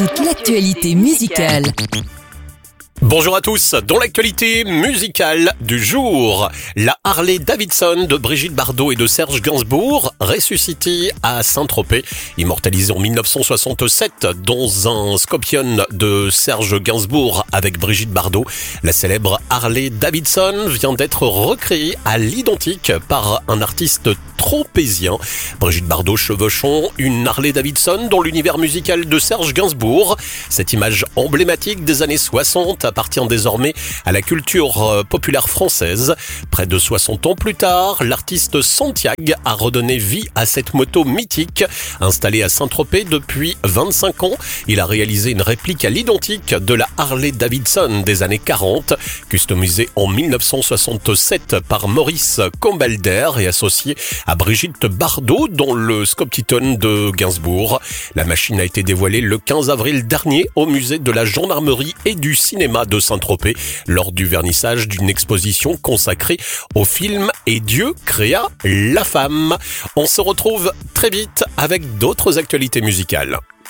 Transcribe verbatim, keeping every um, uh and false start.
toute l'actualité musicale. Bonjour à tous, dans l'actualité musicale du jour, la Harley Davidson de Brigitte Bardot et de Serge Gainsbourg, ressuscitée à Saint-Tropez, immortalisée en dix-neuf cent soixante-sept dans un Scorpion de Serge Gainsbourg avec Brigitte Bardot. La célèbre Harley Davidson vient d'être recréée à l'identique par un artiste tropézien. Brigitte Bardot chevauchant une Harley Davidson dans l'univers musical de Serge Gainsbourg. Cette image emblématique des années soixante appartient désormais à la culture populaire française. Près de soixante ans plus tard, l'artiste Santiago a redonné vie à cette moto mythique. Installé à Saint-Tropez depuis vingt-cinq ans, il a réalisé une réplique à l'identique de la Harley Davidson des années quarante, customisée en dix-neuf cent soixante-sept par Maurice Combalder et associée à Brigitte Bardot dans le Scorpion de Gainsbourg. La machine a été dévoilée le quinze avril dernier au musée de la gendarmerie et du cinéma de Saint-Tropez lors du vernissage d'une exposition consacrée au film Et Dieu créa la femme. On se retrouve très vite avec d'autres actualités musicales.